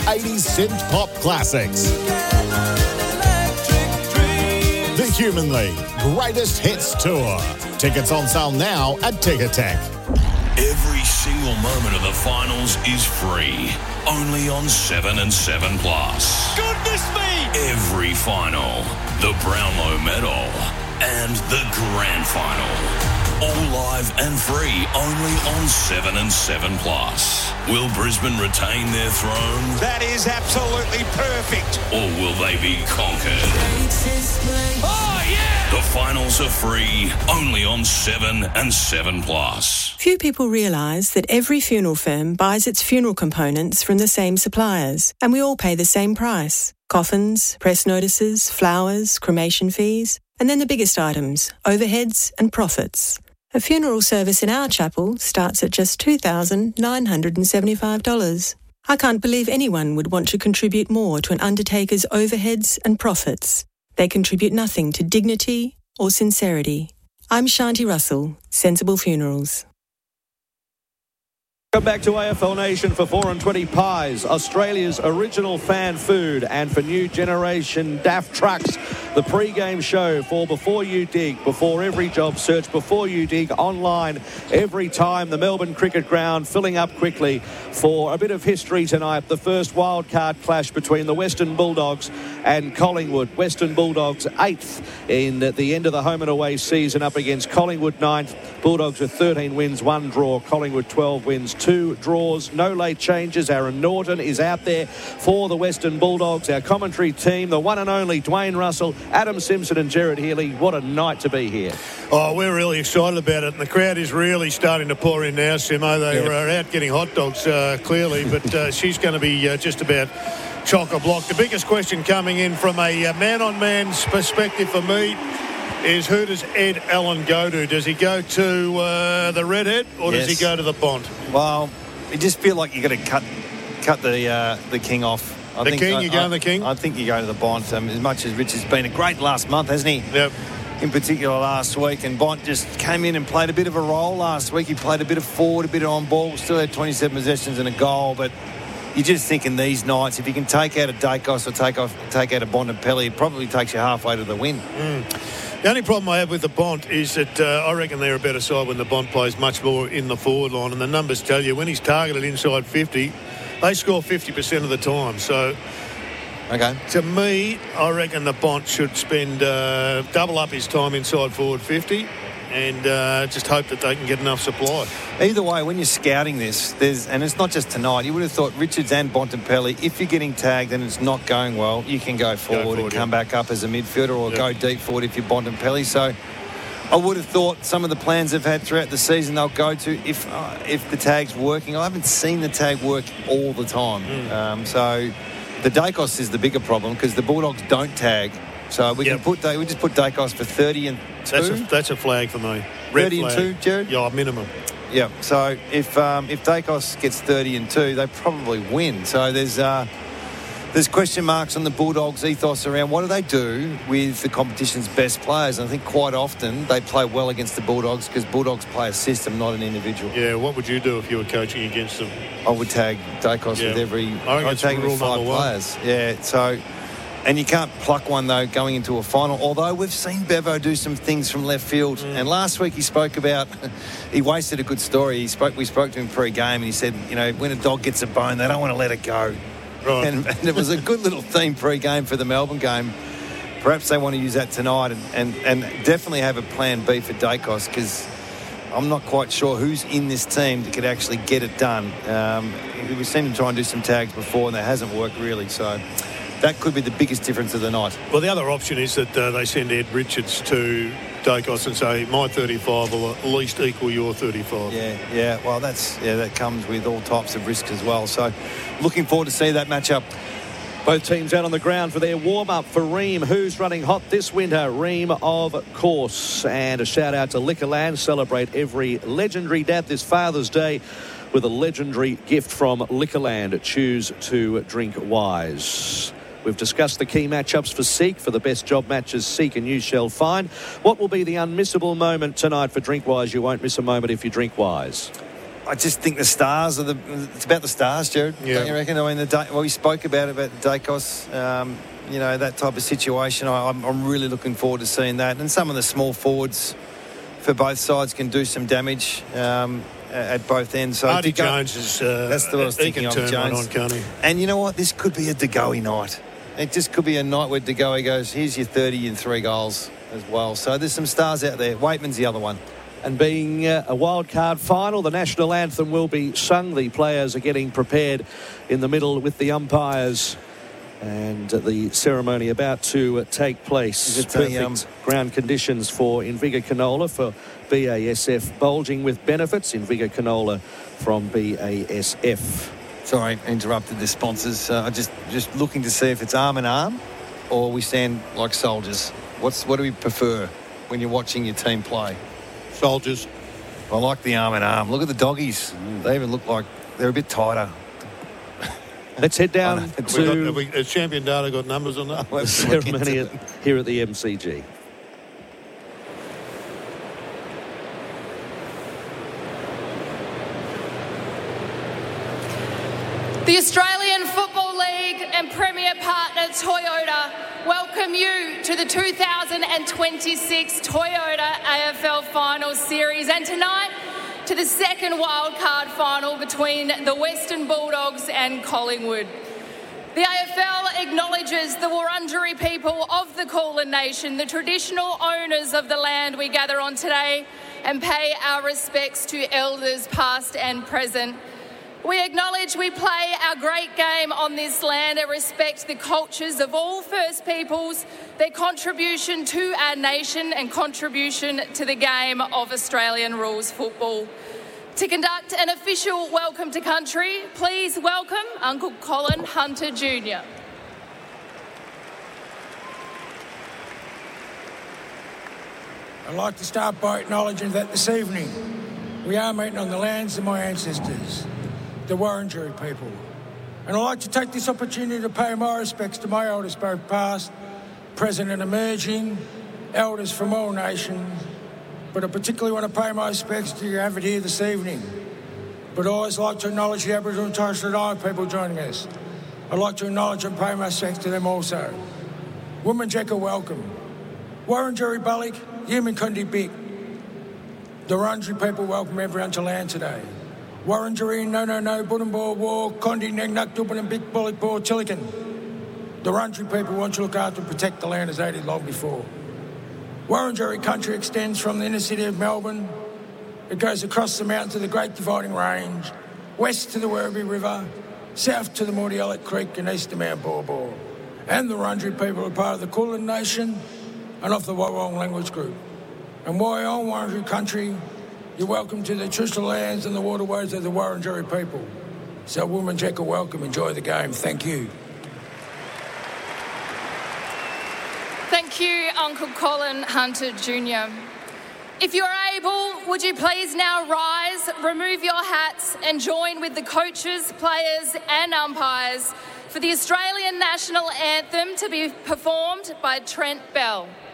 80s synth pop classics. The Human League Greatest Hits Tour. Tickets on sale now at Ticketek. Every single moment of the finals is free. Only on 7 and 7 Plus. Goodness me! Every final, the Brownlow Medal, and the Grand Final. All live and free, only on 7 and 7 Plus. Will Brisbane retain their throne? That is absolutely perfect. Or will they be conquered? Oh, yeah! The finals are free, only on 7 and 7 Plus. Few people realise that every funeral firm buys its funeral components from the same suppliers, and we all pay the same price. Coffins, press notices, flowers, cremation fees, and then the biggest items, overheads and profits. A funeral service in our chapel starts at just $2,975. I can't believe anyone would want to contribute more to an undertaker's overheads and profits. They contribute nothing to dignity or sincerity. I'm Shanti Russell, Sensible Funerals. Welcome back to AFL Nation for 4 and 20 Pies, Australia's original fan food, and for new generation DAF trucks, the pre-game show for Before You Dig, before every job search, Before You Dig, online every time. The Melbourne Cricket Ground filling up quickly for a bit of history tonight. The first wildcard clash between the Western Bulldogs and Collingwood. Western Bulldogs 8th in the end of the home and away season up against Collingwood 9th. Bulldogs with 13 wins, 1 draw. Collingwood 12 wins, 2 draws. No late changes. Aaron Norton is out there for the Western Bulldogs. Our commentary team, the one and only Dwayne Russell, Adam Simpson and Gerard Healy. What a night to be here. Oh, we're really excited about it, and the crowd is really starting to pour in now, Simo. They are out getting hot dogs, clearly, but she's going to be just about chock-a-block. The biggest question coming in from a man-on-man perspective for me is, who does Ed Allen go to? Does he go to the Redhead, or does he go to the Bont? Well, you just feel like you've got to cut the King off. You're going the King? I think you go to the Bont. As much as Rich has been a great last month, hasn't he? Yep. In particular last week, and Bont just came in and played a bit of a role last week. He played a bit of forward, a bit of on ball, still had 27 possessions and a goal, but you're just thinking these nights, if you can take out a Dacos or take out a Bontempelli, it probably takes you halfway to the win. The only problem I have with the Bont is that I reckon they're a better side when the Bont plays much more in the forward line, and the numbers tell you when he's targeted inside 50, they score 50% of the time. So, to me, I reckon the Bont should spend double up his time inside forward 50 and just hope that they can get enough supply. Either way, when you're scouting this, and it's not just tonight, you would have thought Richards and Bontempelli, if you're getting tagged and it's not going well, you can go forward and come back up as a midfielder, or go deep forward if you're Bontempelli. So I would have thought some of the plans they've had throughout the season they'll go to if the tag's working. I haven't seen the tag work all the time. So the Dacos is the bigger problem, because the Bulldogs don't tag. So we just put Dacos for 30 and 2. That's a flag for me. 30 and 2, Jared? Yeah, minimum. Yeah. So if Dacos gets 30 and 2, they probably win. So there's question marks on the Bulldogs' ethos around what do they do with the competition's best players. And I think quite often they play well against the Bulldogs because Bulldogs play a system, not an individual. Yeah, what would you do if you were coaching against them? I would tag Dacos with every... I'd tag him with 5 players. Yeah, so... And you can't pluck one, though, going into a final. Although we've seen Bevo do some things from left field. And last week he spoke about... He wasted a good story. We spoke to him pre-game, and he said, when a dog gets a bone, they don't want to let it go. Right. And it was a good little theme pre-game for the Melbourne game. Perhaps they want to use that tonight and definitely have a plan B for Dacos, because I'm not quite sure who's in this team that could actually get it done. We've seen him try and do some tags before, and that hasn't worked really. So... that could be the biggest difference of the night. Well, the other option is that they send Ed Richards to Dacos and say, my 35 will at least equal your 35. Yeah. Well, that comes with all types of risks as well. So, looking forward to see that matchup. Both teams out on the ground for their warm-up for Ream. Who's running hot this winter? Ream, of course. And a shout-out to Liquorland. Celebrate every legendary dad this Father's Day with a legendary gift from Liquorland. Choose to drink wise. We've discussed the key matchups for Seek. For the best job matches, Seek and you shall find. What will be the unmissable moment tonight for Drinkwise? You won't miss a moment if you drink wise. I just think the Stars it's about the Stars, Jared. Yeah. Don't you reckon? I mean, we spoke about Dacos, that type of situation. I'm really looking forward to seeing that. And some of the small forwards for both sides can do some damage at both ends. So Artie Jones is... that's what I was thinking of, Jones. On, can't he? And you know what? This could be a De Goey night. It just could be a night where De Goey goes, here's your 30 and 3 goals as well. So there's some stars out there. Waitman's the other one. And being a wild card final, the national anthem will be sung. The players are getting prepared in the middle with the umpires. And the ceremony about to take place. Perfect ground conditions for Invigor Canola for BASF Bulging with Benefits. Invigor Canola from BASF. Sorry, interrupted the sponsors. Just looking to see if it's arm in arm or we stand like soldiers. What do we prefer when you're watching your team play? Soldiers. I like the arm in arm. Look at the doggies. They even look like they're a bit tighter. Let's head down to... Has Champion Data got numbers on that? The ceremony here at the MCG. The Australian Football League and Premier partner Toyota welcome you to the 2026 Toyota AFL Finals Series, and tonight to the second wildcard final between the Western Bulldogs and Collingwood. The AFL acknowledges the Wurundjeri people of the Kulin Nation, the traditional owners of the land we gather on today, and pay our respects to elders past and present. We acknowledge we play our great game on this land and respect the cultures of all First Peoples, their contribution to our nation and contribution to the game of Australian rules football. To conduct an official welcome to country, please welcome Uncle Colin Hunter Jr. I'd like to start by acknowledging that this evening we are meeting on the lands of my ancestors, the Wurundjeri people. And I'd like to take this opportunity to pay my respects to my elders, both past, present and emerging, elders from all nations. But I particularly want to pay my respects to you have it here this evening. But I always like to acknowledge the Aboriginal and Torres Strait Islander people joining us. I'd like to acknowledge and pay my respects to them also. Wominjeka, welcome. Wurundjeri Bullock, Yiminkundi Bik. The Wurundjeri people welcome everyone to land today. Wurundjeri, no, Budumbor, War, Kondi, Nengnak, Dubin and Big Bullock, Bor, Chilikan. The Wurundjeri people want to look after and protect the land as they did long before. Wurundjeri country extends from the inner city of Melbourne. It goes across the mountains of the Great Dividing Range, west to the Werribee River, south to the Mordialloc Creek and east to Mount Bor. And the Wurundjeri people are part of the Kulin Nation and of the Wurrung language group. And while you're on Wurundjeri country, you're welcome to the traditional lands and the waterways of the Wurundjeri people. So Wominjeka, welcome, enjoy the game. Thank you. Thank you, Uncle Colin Hunter Jr. If you're able, would you please now rise, remove your hats and join with the coaches, players and umpires for the Australian National Anthem to be performed by Trent Bell.